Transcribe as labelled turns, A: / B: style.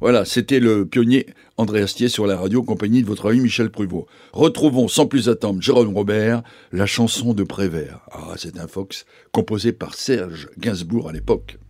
A: Voilà, c'était le pionnier André Astier sur la radio, en compagnie de votre ami Michel Pruvot. Retrouvons sans plus attendre Jérôme Robert, la chanson de Prévert. Ah, c'est un Fox composé par Serge Gainsbourg à l'époque.